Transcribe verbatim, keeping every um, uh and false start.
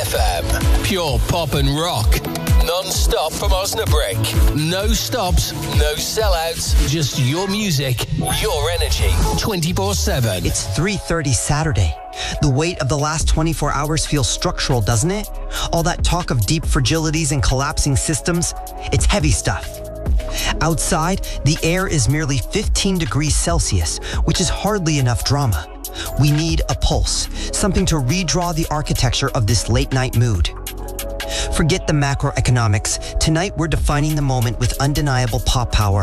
F M. Pure pop and rock. Non-stop from Osnabrück. No stops, no sellouts. Just your music, your energy. twenty-four seven. It's three thirty Saturday. The weight of the last twenty-four hours feels structural, doesn't it? All that talk of deep fragilities and collapsing systems, it's heavy stuff. Outside, the air is merely fifteen degrees Celsius, which is hardly enough drama. We need a pulse, something to redraw the architecture of this late-night mood. Forget the macroeconomics. Tonight, we're defining the moment with undeniable pop power